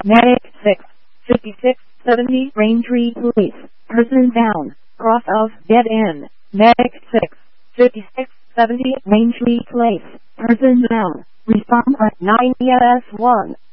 Medic 6, 5670 Braintree Police. Person down. Cross of dead end. Medic 6, 5670 Braintree Place. Person down. Respond at 9 ES1.